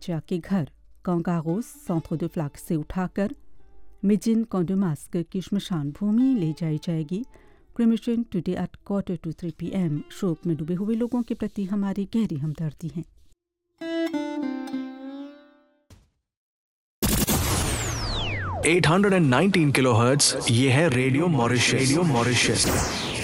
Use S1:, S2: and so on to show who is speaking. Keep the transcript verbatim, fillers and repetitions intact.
S1: बेचा के घर कांगारोस सेंट्रे de Flac से उठाकर मिजिन कॉन्डोमास्क की श्मशान भूमि ले जाई जाएगी। Cremation today at quarter two three P M. शोक में डूबे हुए लोगों के प्रति हमारी गहरी हमदर्दी है।
S2: आठ सौ उन्नीस किलोहर्ट्ज़ ये है रेडियो मॉरिशस। Radio Mauritius